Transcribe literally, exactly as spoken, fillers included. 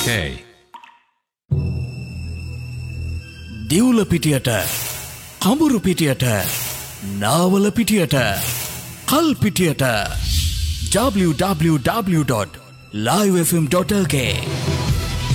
දිවුල පිටියට, කඹුරු පිටියට, නාවල පිටියට, කල් පිටියට. w w w dot live f m dot l k